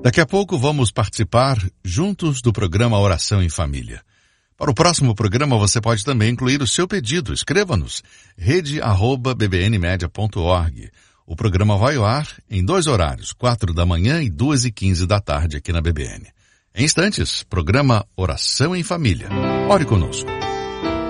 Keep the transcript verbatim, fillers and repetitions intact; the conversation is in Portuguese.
Daqui a pouco vamos participar juntos do programa Oração em Família. Para o próximo programa você pode também incluir o seu pedido. Escreva-nos rede arroba b b n media ponto org. O programa vai ao ar em dois horários, quatro da manhã e duas e quinze da tarde aqui na B B N. Em instantes, programa Oração em Família. Ore conosco.